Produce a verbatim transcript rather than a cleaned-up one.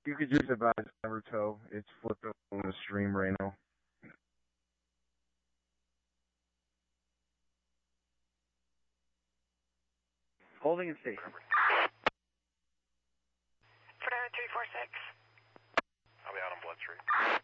You could just advise Naruto. It's flipped up on the stream right now. Holding and station. Fernando three four six. I'll be out on Blood Street.